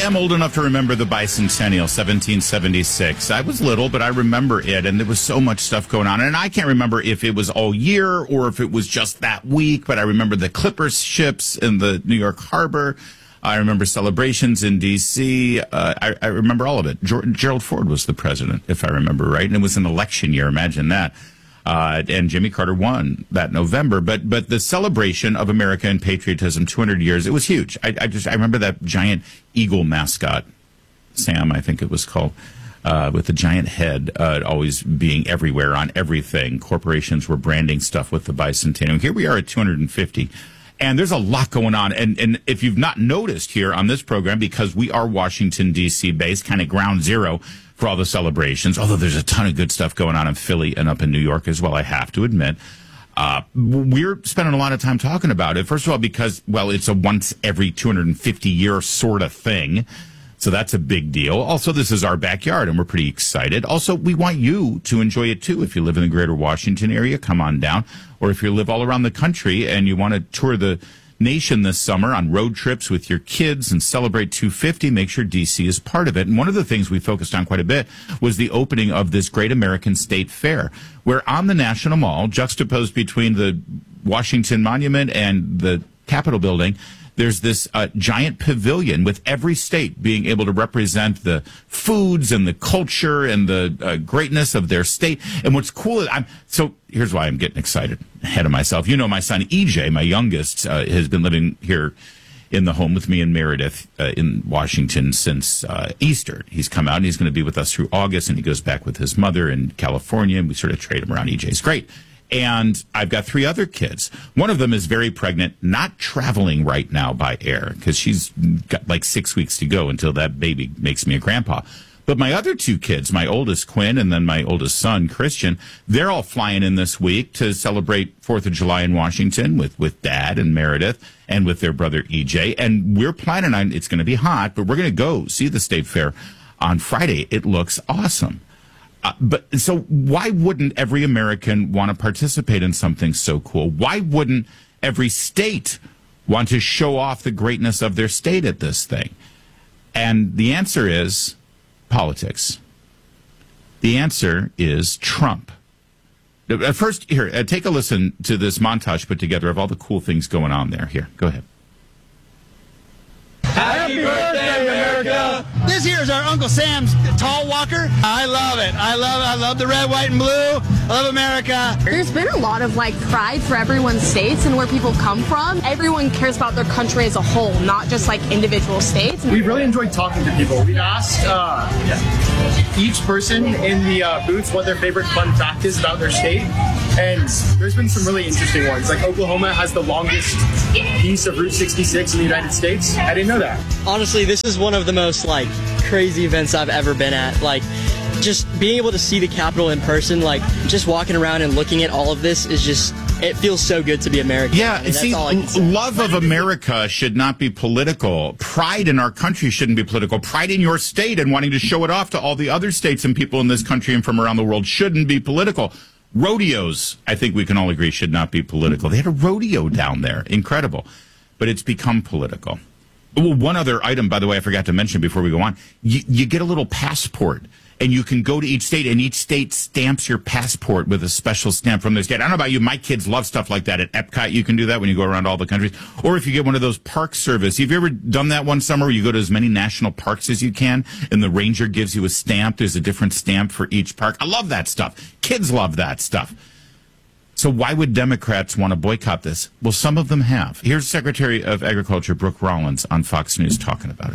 am old enough to remember the bicentennial, 1776. I was little, but I remember it, and there was so much stuff going on. And I can't remember if it was all year or if it was just that week, but I remember the Clipper ships in the New York harbor. I remember celebrations in D.C. I remember all of it. Gerald Ford was the president, if I remember right, and it was an election year. Imagine that. And Jimmy Carter won that November. But the celebration of America and patriotism, 200 years, it was huge. I remember that giant eagle mascot, Sam, I think it was called, with the giant head always being everywhere on everything. Corporations were branding stuff with the bicentennial. Here we are at 250. And there's a lot going on. And if you've not noticed here on this program, because we are Washington, D.C. based, kind of ground zero for all the celebrations, although there's a ton of good stuff going on in Philly and up in New York as well, I have to admit. We're spending a lot of time talking about it. First of all, because, well, it's a once every 250 year sort of thing. So that's a big deal. Also, this is our backyard, and we're pretty excited. Also, we want you to enjoy it, too. If you live in the greater Washington area, come on down. Or if you live all around the country and you want to tour the nation this summer on road trips with your kids and celebrate 250, make sure D.C. is part of it. And one of the things we focused on quite a bit was the opening of this Great American State Fair, where on the National Mall, juxtaposed between the Washington Monument and the Capitol building, there's this giant pavilion with every state being able to represent the foods and the culture and the greatness of their state. And what's cool, so here's why I'm getting excited ahead of myself. You know, my son EJ, my youngest, has been living here in the home with me in Meredith in Washington since Easter. He's come out and he's going to be with us through August, and he goes back with his mother in California, and we sort of trade him around. EJ's great. And I've got 3 other kids. One of them is very pregnant, not traveling right now by air because she's got like 6 weeks to go until that baby makes me a grandpa. But my other 2 kids, my oldest Quinn and then my oldest son, Christian, they're all flying in this week to celebrate 4th of July in Washington with Dad and Meredith and with their brother EJ. And we're planning on, it's going to be hot, but we're going to go see the State Fair on Friday. It looks awesome. But so why wouldn't every American want to participate in something so cool? Why wouldn't every state want to show off the greatness of their state at this thing? And the answer is politics. The answer is Trump. First, here, take a listen to this montage put together of all the cool things going on there. Here, go ahead. Happy birthday, America! This here is our Uncle Sam's tall walker. I love it. I love the red, white, and blue. I love America. There's been a lot of pride for everyone's states and where people come from. Everyone cares about their country as a whole, not just individual states. We really enjoyed talking to people. We asked each person in the booths what their favorite fun fact is about their state. And there's been some really interesting ones. Like Oklahoma has the longest piece of Route 66 in the United States. I didn't know that. Honestly, this is one of the most crazy events I've ever been at. Just being able to see the Capitol in person, just walking around and looking at all of this is just, it feels so good to be American. Yeah, see, love of America should not be political. Pride in our country shouldn't be political. Pride in your state and wanting to show it off to all the other states and people in this country and from around the world shouldn't be political. Rodeos, I think we can all agree, should not be political. They had a rodeo down there. Incredible. But it's become political. Well, one other item, by the way, I forgot to mention before we go on. You get a little passport, and you can go to each state, and each state stamps your passport with a special stamp from their state. I don't know about you. My kids love stuff like that. At Epcot, you can do that when you go around all the countries. Or if you get one of those park service. Have you ever done that one summer where you go to as many national parks as you can, and the ranger gives you a stamp? There's a different stamp for each park. I love that stuff. Kids love that stuff. So why would Democrats want to boycott this? Well, some of them have. Here's Secretary of Agriculture Brooke Rollins on Fox News talking about it.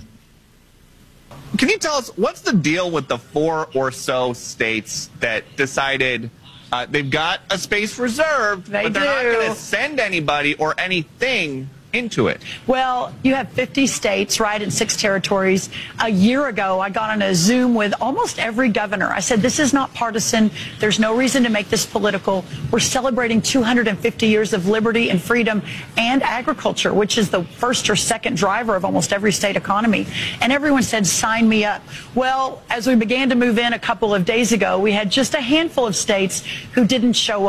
Can you tell us what's the deal with the 4 or so states that decided they've got a space reserved, but they're not going to send anybody or anything into it? Well, you have 50 states, right, and 6 territories. A year ago, I got on a Zoom with almost every governor. I said, this is not partisan. There's no reason to make this political. We're celebrating 250 years of liberty and freedom and agriculture, which is the first or second driver of almost every state economy. And everyone said, sign me up. Well, as we began to move in a couple of days ago, we had just a handful of states who didn't show up.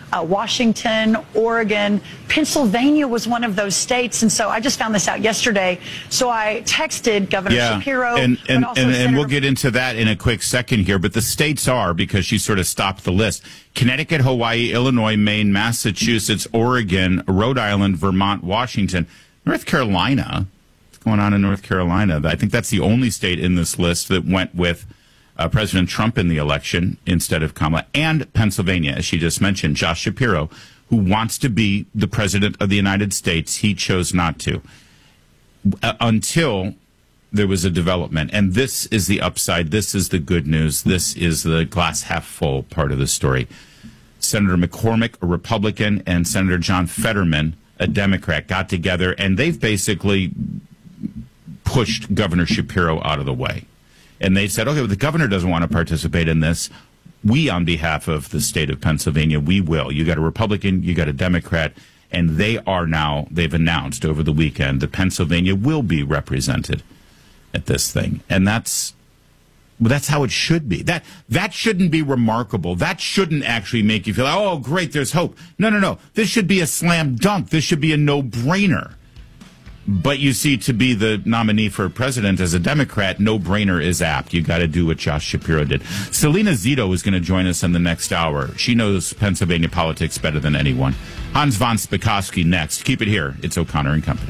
Washington, Oregon. Pennsylvania was one of those states. And so I just found this out yesterday. So I texted Governor Shapiro. And we'll get into that in a quick second here. But the states are, because she sort of stopped the list, Connecticut, Hawaii, Illinois, Maine, Massachusetts, Oregon, Rhode Island, Vermont, Washington, North Carolina. What's going on in North Carolina? I think that's the only state in this list that went with President Trump in the election instead of Kamala, and Pennsylvania, as she just mentioned, Josh Shapiro, who wants to be the president of the United States. He chose not to until there was a development. And this is the upside. This is the good news. This is the glass half full part of the story. Senator McCormick, a Republican, and Senator John Fetterman, a Democrat, got together, and they've basically pushed Governor Shapiro out of the way. And they said, okay, well, the governor doesn't want to participate in this. We, on behalf of the state of Pennsylvania, we will. You got a Republican, you got a Democrat, and they've announced over the weekend that Pennsylvania will be represented at this thing. And that's how it should be. That shouldn't be remarkable. That shouldn't actually make you feel, oh, great, there's hope. No. This should be a slam dunk. This should be a no-brainer. But you see, to be the nominee for president as a Democrat, no-brainer is apt. You got to do what Josh Shapiro did. Selena Zito is going to join us in the next hour. She knows Pennsylvania politics better than anyone. Hans von Spakovsky next. Keep it here. It's O'Connor and Company.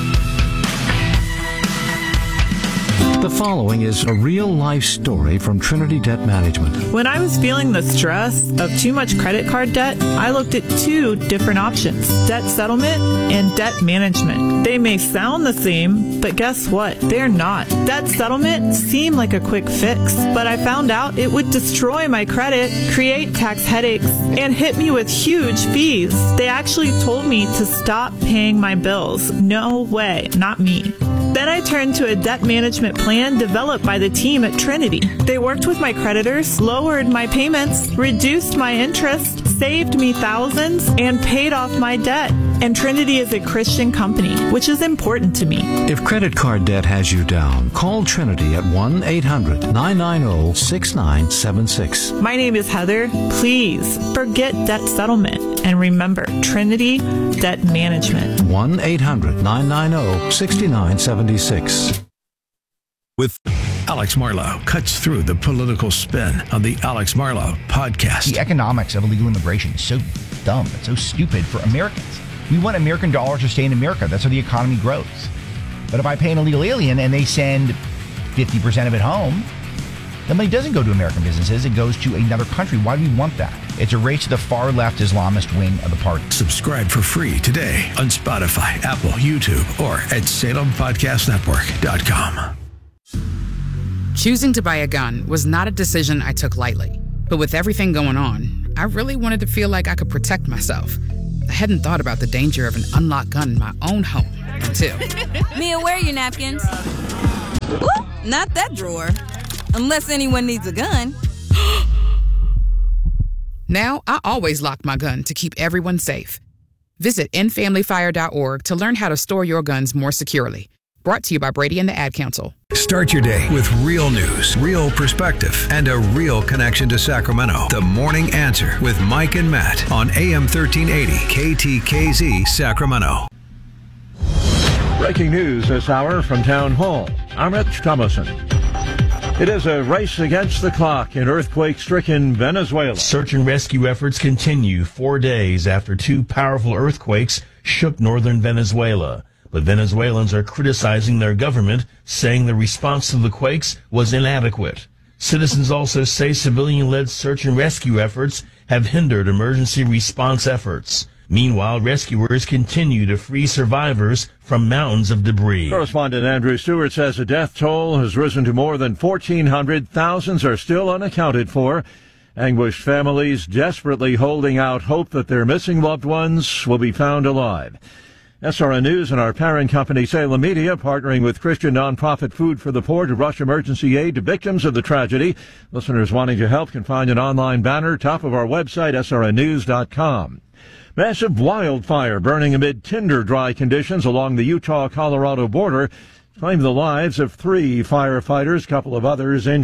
The following is a real-life story from Trinity Debt Management. When I was feeling the stress of too much credit card debt, I looked at two different options: debt settlement and debt management. They may sound the same, but guess what? They're not. Debt settlement seemed like a quick fix, but I found out it would destroy my credit, create tax headaches, and hit me with huge fees. They actually told me to stop paying my bills. No way, not me. Then I turned to a debt management plan developed by the team at Trinity. They worked with my creditors, lowered my payments, reduced my interest, saved me thousands, and paid off my debt. And Trinity is a Christian company, which is important to me. If credit card debt has you down, call Trinity at 1-800-990-6976. My name is Heather. Please forget debt settlement. And remember, Trinity Debt Management. 1-800-990-6976. With Alex Marlow cuts through the political spin on the Alex Marlow podcast. The economics of illegal immigration is so dumb. It's so stupid for Americans. We want American dollars to stay in America. That's how the economy grows. But if I pay an illegal alien and they send 50% of it home, the money doesn't go to American businesses. It goes to another country. Why do we want that? It's a race to the far-left Islamist wing of the party. Subscribe for free today on Spotify, Apple, YouTube, or at SalemPodcastNetwork.com. Choosing to buy a gun was not a decision I took lightly. But with everything going on, I really wanted to feel like I could protect myself. I hadn't thought about the danger of an unlocked gun in my own home until... Mia, where are your napkins? Ooh, not that drawer. Unless anyone needs a gun. Now, I always lock my gun to keep everyone safe. Visit endfamilyfire.org to learn how to store your guns more securely. Brought to you by Brady and the Ad Council. Start your day with real news, real perspective, and a real connection to Sacramento. The Morning Answer with Mike and Matt on AM 1380 KTKZ Sacramento. Breaking news this hour from Town Hall. I'm Rich Thomason. It is a race against the clock in earthquake-stricken Venezuela. Search and rescue efforts continue 4 days after two powerful earthquakes shook northern Venezuela. But Venezuelans are criticizing their government, saying the response to the quakes was inadequate. Citizens also say civilian-led search and rescue efforts have hindered emergency response efforts. Meanwhile, rescuers continue to free survivors from mountains of debris. Correspondent Andrew Stewart says the death toll has risen to more than 1,400. Thousands are still unaccounted for. Anguished families desperately holding out hope that their missing loved ones will be found alive. SRN News and our parent company Salem Media partnering with Christian nonprofit Food for the Poor to rush emergency aid to victims of the tragedy. Listeners wanting to help can find an online banner top of our website, srnnews.com. Massive wildfire burning amid tinder dry conditions along the Utah-Colorado border claimed the lives of 3 firefighters, a couple of others injured.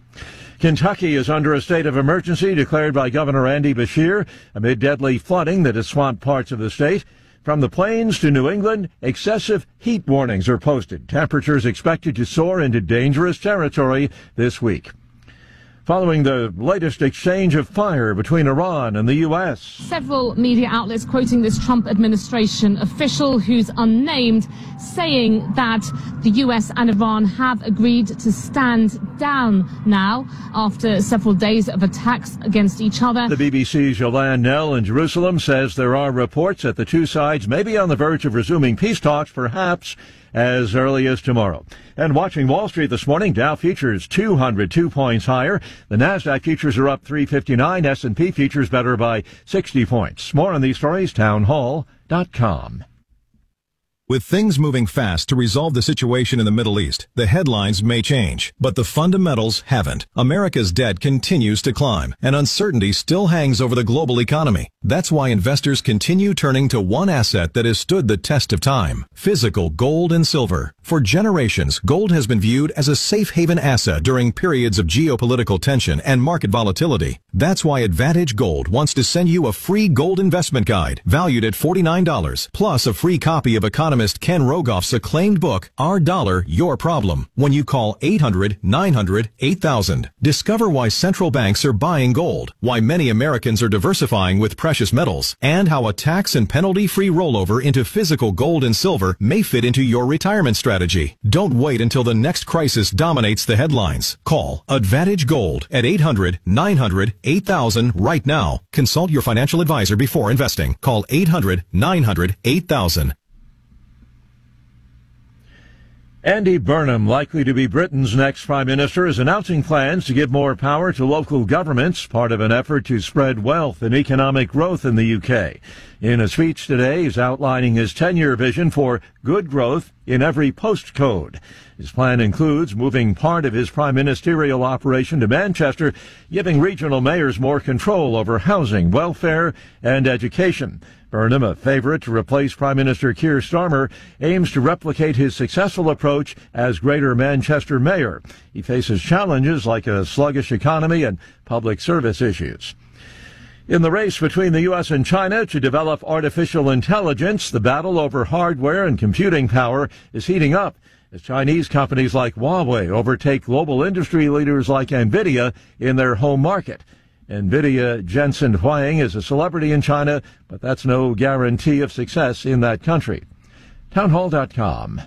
Kentucky is under a state of emergency declared by Governor Andy Beshear amid deadly flooding that has swamped parts of the state. From the plains to New England, excessive heat warnings are posted. Temperatures expected to soar into dangerous territory this week. Following the latest exchange of fire between Iran and the U.S. Several media outlets quoting this Trump administration official who's unnamed saying that the U.S. and Iran have agreed to stand down now after several days of attacks against each other. The BBC's Yolande Knell in Jerusalem says there are reports that the two sides may be on the verge of resuming peace talks, perhaps as early as tomorrow. And watching Wall Street this morning, Dow futures 202 points higher. The Nasdaq futures are up 359. S&P futures better by 60 points. More on these stories, townhall.com. With things moving fast to resolve the situation in the Middle East, the headlines may change, but the fundamentals haven't. America's debt continues to climb, and uncertainty still hangs over the global economy. That's why investors continue turning to one asset that has stood the test of time: physical gold and silver. For generations, gold has been viewed as a safe haven asset during periods of geopolitical tension and market volatility. That's why Advantage Gold wants to send you a free gold investment guide valued at $49, plus a free copy of economist Ken Rogoff's acclaimed book, Our Dollar, Your Problem, when you call 800-900-8000. Discover why central banks are buying gold, why many Americans are diversifying with precious metals, and how a tax and penalty-free rollover into physical gold and silver may fit into your retirement strategy. Don't wait until the next crisis dominates the headlines. Call Advantage Gold at 800-900-8000 right now. Consult your financial advisor before investing. Call 800-900-8000. Andy Burnham, likely to be Britain's next Prime Minister, is announcing plans to give more power to local governments, part of an effort to spread wealth and economic growth in the UK. In a speech today, he's outlining his 10-year vision for good growth in every postcode. His plan includes moving part of his prime ministerial operation to Manchester, giving regional mayors more control over housing, welfare, and education. Burnham, a favorite to replace Prime Minister Keir Starmer, aims to replicate his successful approach as Greater Manchester mayor. He faces challenges like a sluggish economy and public service issues. In the race between the U.S. and China to develop artificial intelligence, the battle over hardware and computing power is heating up as Chinese companies like Huawei overtake global industry leaders like NVIDIA in their home market. NVIDIA Jensen Huang is a celebrity in China, but that's no guarantee of success in that country. Townhall.com.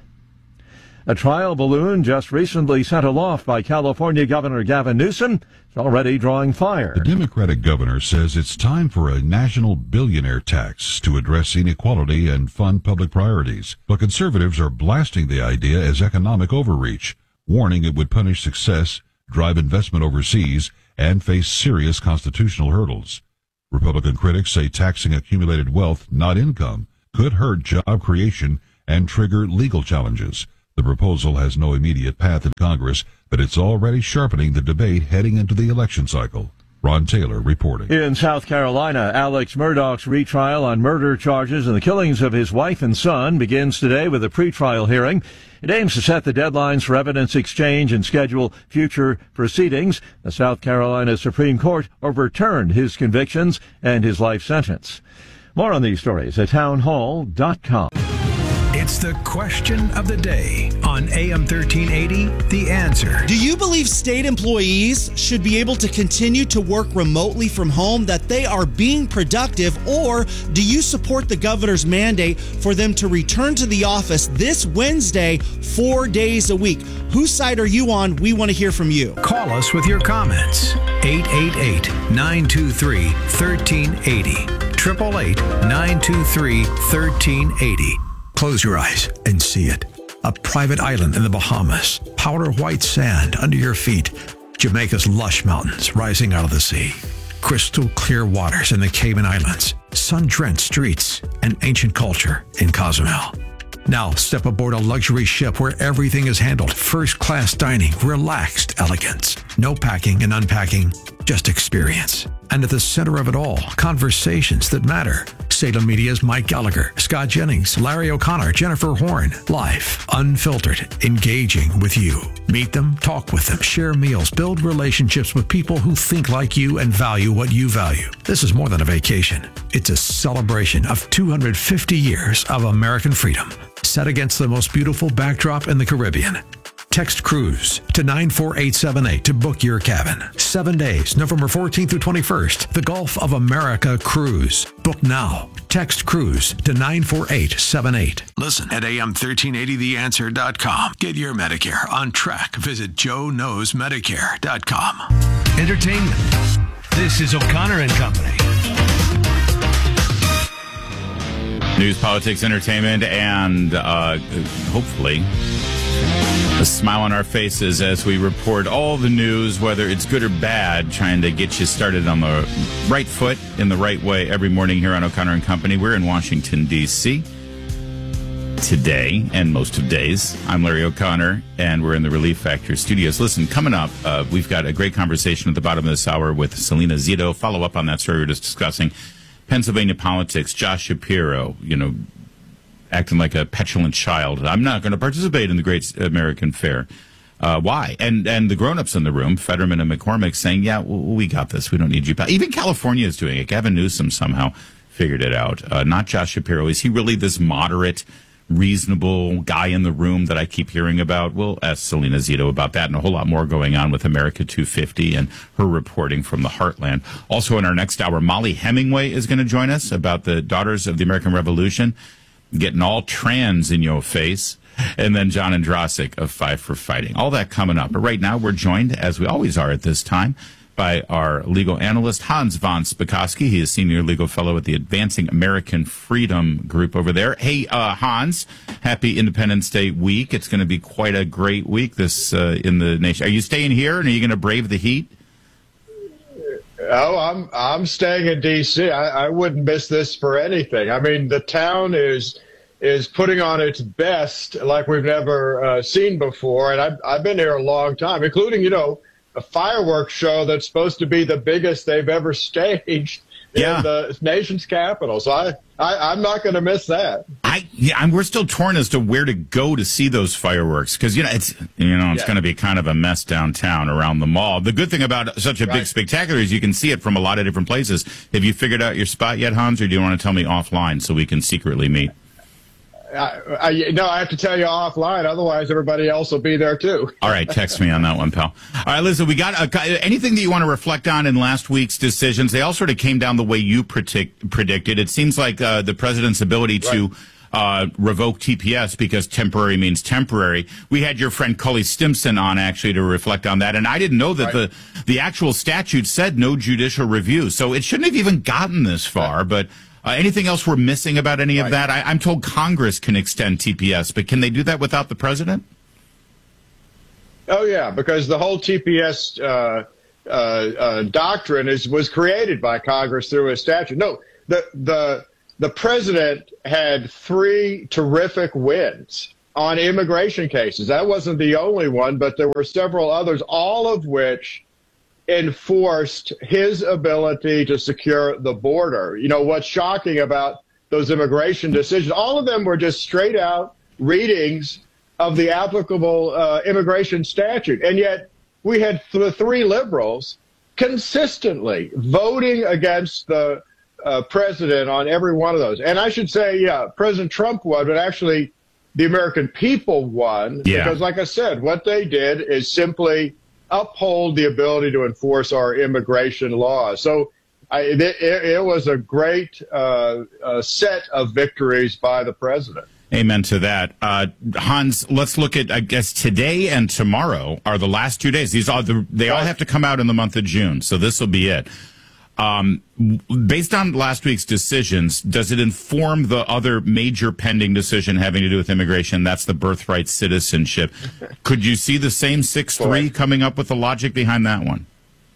A trial balloon just recently sent aloft by California Governor Gavin Newsom is already drawing fire. The Democratic governor says it's time for a national billionaire tax to address inequality and fund public priorities. But conservatives are blasting the idea as economic overreach, warning it would punish success, drive investment overseas, and face serious constitutional hurdles. Republican critics say taxing accumulated wealth, not income, could hurt job creation and trigger legal challenges. The proposal has no immediate path in Congress, but it's already sharpening the debate heading into the election cycle. Ron Taylor reporting. In South Carolina, Alex Murdaugh's retrial on murder charges and the killings of his wife and son begins today with a pretrial hearing. It aims to set the deadlines for evidence exchange and schedule future proceedings. The South Carolina Supreme Court overturned his convictions and his life sentence. More on these stories at townhall.com. It's the question of the day on AM 1380, The Answer. Do you believe state employees should be able to continue to work remotely from home, that they are being productive, or do you support the governor's mandate for them to return to the office this Wednesday, 4 days a week? Whose side are you on? We want to hear from you. Call us with your comments. 888-923-1380. 888-923-1380. Close your eyes and see it. A private island in the Bahamas. Powder white sand under your feet. Jamaica's lush mountains rising out of the sea. Crystal clear waters in the Cayman Islands. Sun-drenched streets and ancient culture in Cozumel. Now step aboard a luxury ship where everything is handled. First-class dining, relaxed elegance. No packing and unpacking, just experience. And at the center of it all, conversations that matter. Salem Media's Mike Gallagher, Scott Jennings, Larry O'Connor, Jennifer Horn. Live, unfiltered, engaging with you. Meet them, talk with them, share meals, build relationships with people who think like you and value what you value. This is more than a vacation. It's a celebration of 250 years of American freedom, set against the most beautiful backdrop in the Caribbean. Text Cruise to 94878 to book your cabin. 7 days, November 14th through 21st. The Gulf of America Cruise. Book now. Text Cruise to 94878. Listen at am1380theanswer.com. Get your Medicare on track. Visit joeknowsmedicare.com. Entertainment. This is O'Connor and Company. News, politics, entertainment, and hopefully a smile on our faces as we report all the news, whether it's good or bad, trying to get you started on the right foot in the right way every morning here on O'Connor and Company. We're in Washington, D.C. today and most of days. I'm Larry O'Connor, and we're in the Relief Factor studios. Listen, coming up, we've got a great conversation at the bottom of this hour with Selena Zito. Follow up on that story we were just discussing. Pennsylvania politics, Josh Shapiro, acting like a petulant child. I'm not going to participate in the Great American Fair. Why? And the grown-ups in the room, Fetterman and McCormick, saying, yeah, we got this. We don't need you. Even California is doing it. Gavin Newsom somehow figured it out. Not Josh Shapiro. Is he really this moderate, reasonable guy in the room that I keep hearing about? We'll ask Selena Zito about that and a whole lot more going on with America 250 and her reporting from the Heartland. Also in our next hour, Molly Hemingway is going to join us about the Daughters of the American Revolution, getting all trans in your face. And then John Andrasik of Five for Fighting. All that coming up. But right now we're joined, as we always are at this time, by our legal analyst, Hans von Spakovsky. He is Senior Legal Fellow at the Advancing American Freedom Group over there. Hey, Hans, happy Independence Day week. It's going to be quite a great week this in the nation. Are you staying here, and are you going to brave the heat? Oh, I'm staying in D.C. I wouldn't miss this for anything. I mean, the town is putting on its best like we've never seen before, and I've been here a long time, including, a fireworks show that's supposed to be the biggest they've ever staged in the nation's capital. So I'm not going to miss that. We're still torn as to where to go to see those fireworks because it's going to be kind of a mess downtown around the mall. The good thing about such a big spectacular is you can see it from a lot of different places. Have you figured out your spot yet, Hans, or do you want to tell me offline so we can secretly meet? No, I have to tell you offline. Otherwise, everybody else will be there, too. All right. Text me on that one, pal. All right, listen, we got anything that you want to reflect on in last week's decisions? They all sort of came down the way you predicted. It seems like the president's ability to revoke TPS because temporary means temporary. We had your friend Cully Stimson on, actually, to reflect on that. And I didn't know that the actual statute said no judicial review. So it shouldn't have even gotten this far, but... anything else we're missing about any of that? I'm told Congress can extend TPS, but can they do that without the president? Oh, yeah, because the whole TPS doctrine was created by Congress through a statute. No, the president had 3 terrific wins on immigration cases. That wasn't the only one, but there were several others, all of which enforced his ability to secure the border. What's shocking about those immigration decisions, all of them were just straight out readings of the applicable immigration statute. And yet we had the 3 liberals consistently voting against the president on every one of those. And I should say, President Trump won, but actually the American people won. Yeah. Because like I said, what they did is simply uphold the ability to enforce our immigration laws. So it was a great set of victories by the president. Amen to that. Hans, let's look at, I guess, today and tomorrow are the last 2 days. They all have to come out in the month of June, so this will be it. Based on last week's decisions, does it inform the other major pending decision having to do with immigration? That's the birthright citizenship. Could you see the same 6-3 coming up with the logic behind that one?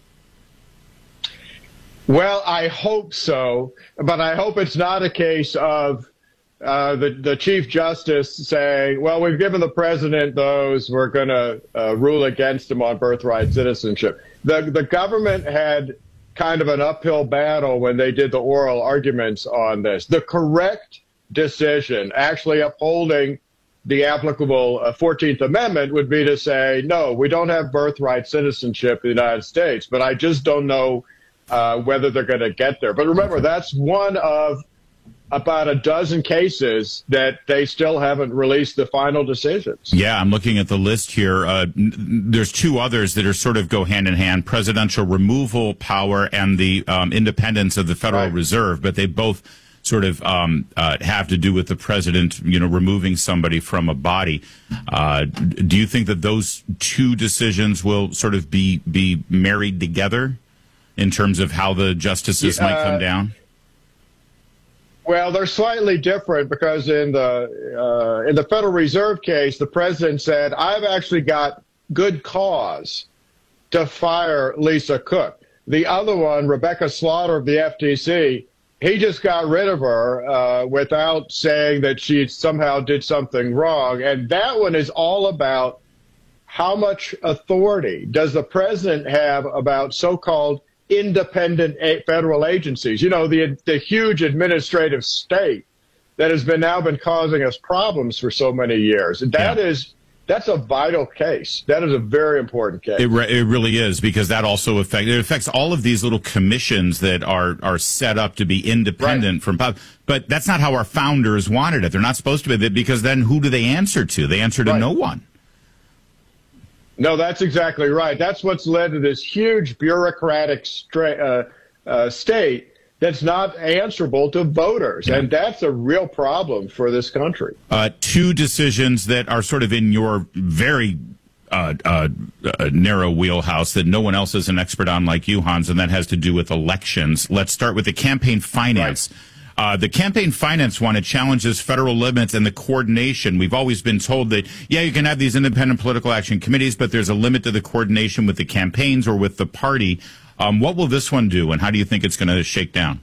Well, I hope so, but I hope it's not a case of the Chief Justice saying, well, we've given the president those, we're going to rule against him on birthright citizenship. The government had kind of an uphill battle when they did the oral arguments on this. The correct decision, actually upholding the applicable 14th Amendment, would be to say, no, we don't have birthright citizenship in the United States, but I just don't know whether they're going to get there. But remember, that's one of about a dozen cases that they still haven't released the final decisions. Yeah, I'm looking at the list here. There's two others that are sort of go hand in hand: presidential removal power and the independence of the Federal Reserve. But they both sort of have to do with the president, removing somebody from a body. Do you think that those two decisions will sort of be married together in terms of how the justices might come down? Well, they're slightly different because in the Federal Reserve case, the president said, I've actually got good cause to fire Lisa Cook. The other one, Rebecca Slaughter of the FTC, he just got rid of her without saying that she somehow did something wrong. And that one is all about how much authority does the president have about so-called independent federal agencies, the huge administrative state that has now been causing us problems for so many years. And that's a vital case. That is a very important case. It really is, because that also affects all of these little commissions that are set up to be independent from, but that's not how our founders wanted it. They're not supposed to be, because then who do they answer to? They answer to no one. No, that's exactly right. That's what's led to this huge bureaucratic state that's not answerable to voters. And that's a real problem for this country. Two decisions that are sort of in your very narrow wheelhouse that no one else is an expert on like you, Hans, and that has to do with elections. Let's start with the campaign finance. The campaign finance one, it challenges federal limits and the coordination. We've always been told that, you can have these independent political action committees, but there's a limit to the coordination with the campaigns or with the party. What will this one do, and how do you think it's going to shake down?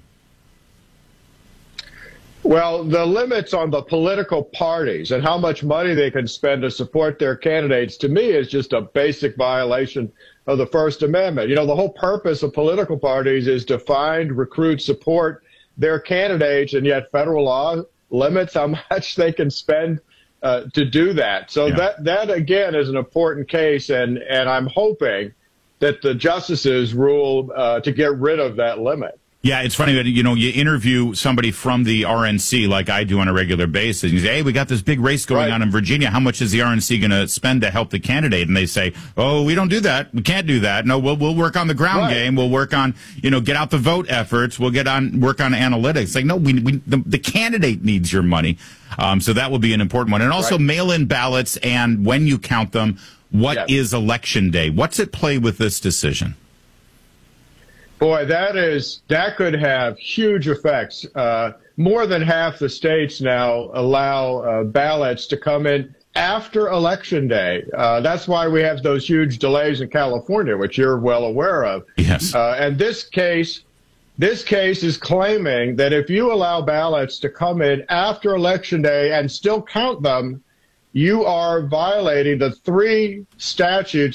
Well, the limits on the political parties and how much money they can spend to support their candidates, to me, is just a basic violation of the First Amendment. The whole purpose of political parties is to find, recruit, support their candidates, and yet federal law limits how much they can spend to do that. So that again is an important case, and I'm hoping that the justices rule to get rid of that limit. Yeah, it's funny that, you interview somebody from the RNC like I do on a regular basis. You say, hey, we got this big race going on in Virginia. How much is the RNC going to spend to help the candidate? And they say, oh, we don't do that. We can't do that. No, we'll work on the ground game. We'll work on, get out the vote efforts. We'll work on analytics. Like, no, the candidate needs your money. So that will be an important one. And also mail-in ballots, and when you count them, what is Election Day? What's at play with this decision? Boy, that could have huge effects. More than half the states now allow ballots to come in after Election Day. That's why we have those huge delays in California, which you're well aware of. Yes. And this case is claiming that if you allow ballots to come in after Election Day and still count them, you are violating the three statutes